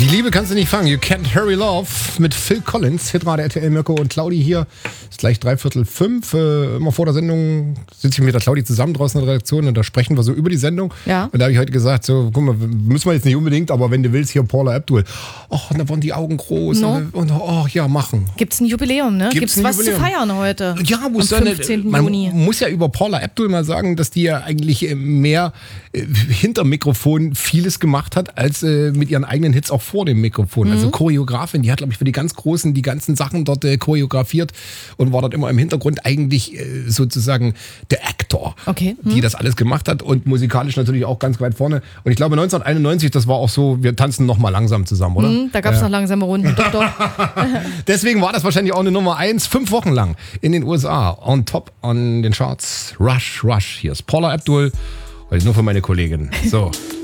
Die Liebe kannst du nicht fangen. You Can't Hurry Love mit Phil Collins. Hitradio RTL, Mirko und Claudi hier. Ist gleich 4:45. Immer vor der Sendung sitze ich mit der Claudi zusammen draußen in der Redaktion und da sprechen wir so über die Sendung. Ja. Und da habe ich heute gesagt, so, guck mal, müssen wir jetzt nicht unbedingt, aber wenn du willst, hier Paula Abdul. Och, da wurden die Augen groß. No. Und ja, machen. Gibt's ein Jubiläum, ne? Gibt's ein was Jubiläum? zu feiern heute? Ja, am 15. man Juni. muss ja über Paula Abdul mal sagen, dass die ja eigentlich mehr hinter Mikrofon vieles gemacht hat, als mit ihren eigenen Hits auch vor dem Mikrofon. Also Choreografin, die hat, glaube ich, für die ganz Großen die ganzen Sachen dort choreografiert und war dort immer im Hintergrund eigentlich sozusagen der Actor, Okay. die das alles gemacht hat und musikalisch natürlich auch ganz weit vorne. Und ich glaube 1991, das war auch so, wir tanzen noch mal langsam zusammen, oder? Da gab's noch langsame Runden. Doch. Deswegen war das wahrscheinlich auch eine Nummer 1, 5 Wochen lang in den USA. On top an den Charts. Rush, Rush. Hier ist Paula Abdul. Heute nur für meine Kollegin. So.